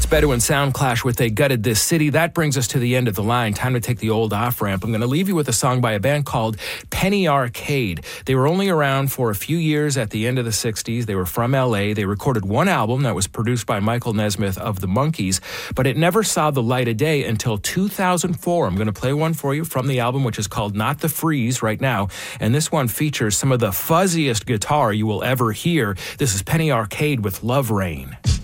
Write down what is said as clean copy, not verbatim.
Bedouin Sound Clash with They Gutted This City. That brings us to the end of the line. Time to take the old off-ramp. I'm going to leave you with a song by a band called Penny Arcade. They were only around for a few years at the end of the 60s. They were from LA. They recorded one album that was produced by Michael Nesmith of the Monkees, but it never saw the light of day until 2004. I'm going to play one for you from the album, which is called Not the Freeze right now. And this one features some of the fuzziest guitar you will ever hear. This is Penny Arcade with Love Rain.